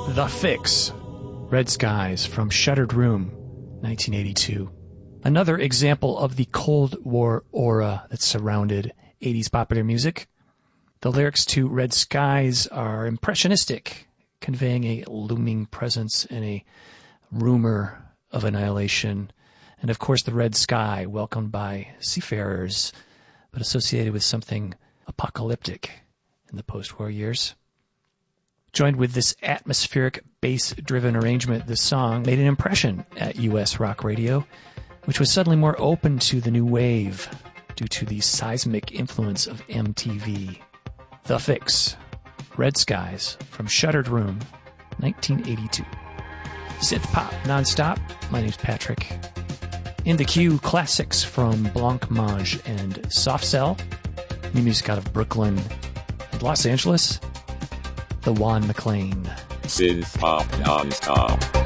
The Fix, Red Skies from Shuttered Room, 1982. Another example of the Cold War aura that surrounded 80s popular music. The lyrics to Red Skies are impressionistic, conveying a looming presence and a rumor of annihilation. And of course the red sky, welcomed by seafarers, but associated with something apocalyptic in the post-war years. Joined with this atmospheric, bass-driven arrangement, this song made an impression at U.S. rock radio, which was suddenly more open to the new wave due to the seismic influence of MTV. The Fix, Red Skies from Shuttered Room, 1982. Synth pop nonstop. My name's Patrick. In the queue, classics from Blancmange and Soft Cell, new music out of Brooklyn and Los Angeles, the Juan McLean. Synth pop nonstop.